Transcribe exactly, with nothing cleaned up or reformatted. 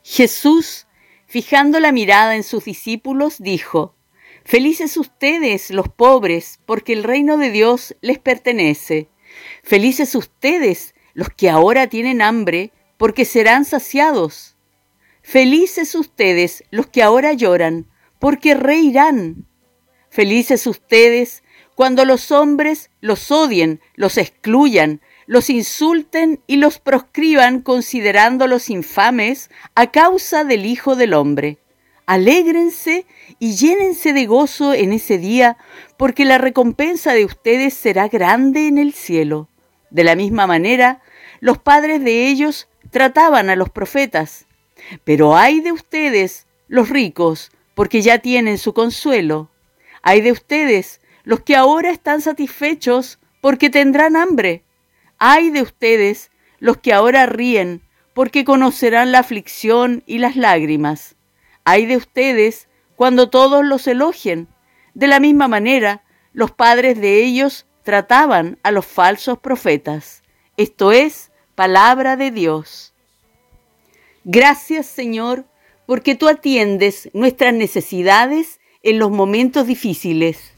Jesús, fijando la mirada en sus discípulos, dijo: Felices ustedes, los pobres, porque el reino de Dios les pertenece. Felices ustedes, los que ahora tienen hambre, porque serán saciados. Felices ustedes, los que ahora lloran, porque reirán. Felices ustedes, cuando los hombres los odien, los excluyan, los insulten y los proscriban considerándolos infames a causa del Hijo del Hombre. Alégrense y llénense de gozo en ese día, porque la recompensa de ustedes será grande en el cielo. De la misma manera, los padres de ellos trataban a los profetas. Pero ay de ustedes, los ricos, porque ya tienen su consuelo. Ay de ustedes, los que ahora están satisfechos, porque tendrán hambre. Ay de ustedes, los que ahora ríen, porque conocerán la aflicción y las lágrimas. Ay de ustedes, cuando todos los elogien. De la misma manera, los padres de ellos trataban a los falsos profetas. Esto es palabra de Dios. Gracias, Señor, porque tú atiendes nuestras necesidades en los momentos difíciles.